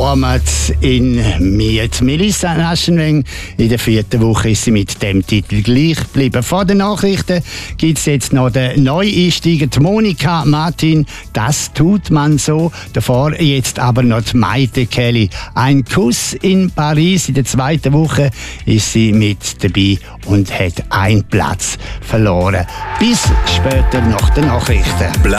kommen in Miet. Melissa Naschenweng, in der 4. Woche ist sie mit dem Titel gleich geblieben. Vor den Nachrichten gibt es jetzt noch den Neueinsteiger, die Monika Martin. Das tut man so. Davor jetzt aber noch die Maite Kelly. Ein Kuss in Paris. In der 2. Woche ist sie mit dabei und hat einen Platz verloren. Bis später nach den Nachrichten.